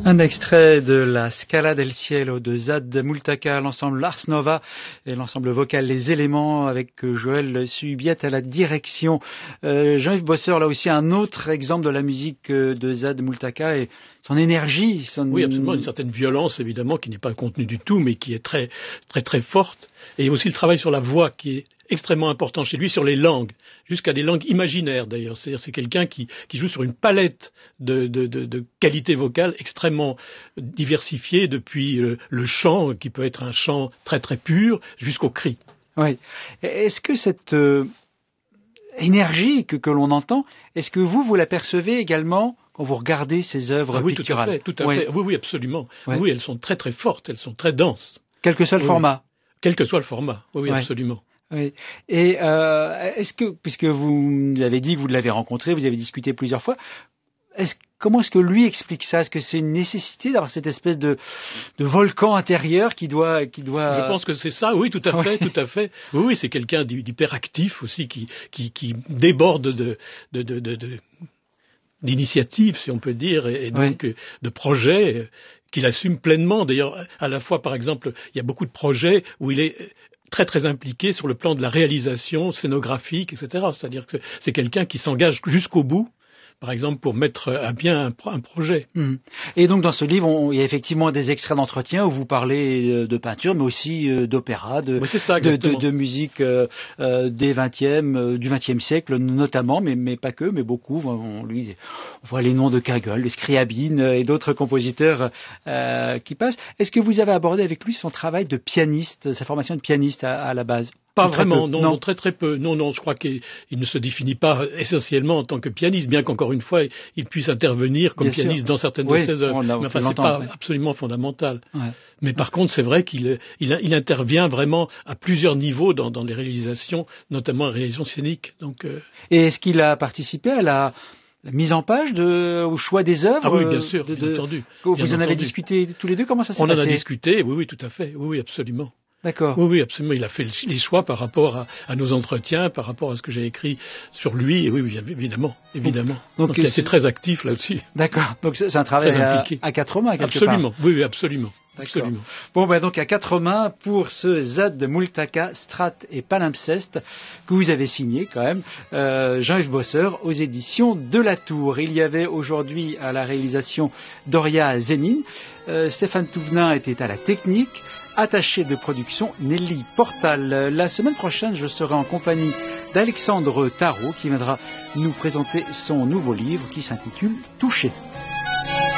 Un extrait de la Scala del Cielo de Zad Multaka, l'ensemble Ars Nova et l'ensemble vocal Les Éléments avec Joël Subiet à la direction. Jean-Yves Bosseur, là aussi un autre exemple de la musique de Zad Multaka et son énergie. Oui, absolument, une certaine violence évidemment qui n'est pas contenue du tout mais qui est très très très forte. Et aussi le travail sur la voix qui est extrêmement important chez lui, sur les langues, jusqu'à des langues imaginaires d'ailleurs. C'est-à-dire c'est quelqu'un qui joue sur une palette de qualités vocales extrêmement diversifiée, depuis le chant, qui peut être un chant très très pur, jusqu'au cri. Oui. Est-ce que cette énergie que l'on entend, est-ce que vous la percevez également quand vous regardez ces œuvres picturales? Tout à fait. Oui, absolument. Ouais. Oui, elles sont très très fortes, elles sont très denses. Quel que soit le format. Quel que soit le format, oui, absolument. Oui. Et est-ce que, puisque vous avez dit que vous l'avez rencontré, vous avez discuté plusieurs fois, comment est-ce que lui explique ça? Est-ce que c'est une nécessité d'avoir cette espèce de volcan intérieur qui doit... Je pense que c'est ça, oui, tout à fait, tout à fait. Oui, c'est quelqu'un d'hyperactif aussi, qui déborde d'initiatives, si on peut dire, et donc de projets qu'il assume pleinement. D'ailleurs, à la fois, par exemple, il y a beaucoup de projets où il est très très impliqué sur le plan de la réalisation scénographique, etc. C'est-à-dire que c'est quelqu'un qui s'engage jusqu'au bout, par exemple, pour mettre à bien un projet. Et donc dans ce livre, il y a effectivement des extraits d'entretien où vous parlez de peinture, mais aussi d'opéra, de musique du XXe siècle notamment, mais pas que, mais beaucoup. On voit les noms de Kagel, de Scriabine et d'autres compositeurs qui passent. Est-ce que vous avez abordé avec lui son travail de pianiste, sa formation de pianiste à la base? Pas vraiment, non, très très peu. Non, je crois qu'il ne se définit pas essentiellement en tant que pianiste, bien qu'encore une fois, il puisse intervenir comme pianiste dans certaines de ses œuvres. Mais enfin, c'est pas absolument fondamental. Ouais. Mais par contre, c'est vrai qu'il intervient vraiment à plusieurs niveaux dans les réalisations, notamment la réalisation scénique. Donc, Et est-ce qu'il a participé à la mise en page au choix des œuvres? Ah oui, bien sûr, bien entendu. Vous en avez discuté tous les deux? Comment ça s'est passé? On en a discuté, oui, tout à fait. Oui, absolument. D'accord. Oui, absolument. Il a fait les choix par rapport à nos entretiens, par rapport à ce que j'ai écrit sur lui. Et oui, évidemment. Donc il a été très actif là-dessus. D'accord. Donc c'est un travail à quatre mains, quelque absolument. part. Oui, absolument. Absolument. Bon, donc à quatre mains pour ce Zad Multaka, Strat et Palimpseste que vous avez signé quand même, Jean-Yves Bosseur aux éditions de La Tour. Il y avait aujourd'hui à la réalisation Doria Zénine, Stéphane Touvenin était à la technique. Attaché de production Nelly Portal. La semaine prochaine, je serai en compagnie d'Alexandre Tarot qui viendra nous présenter son nouveau livre qui s'intitule Toucher.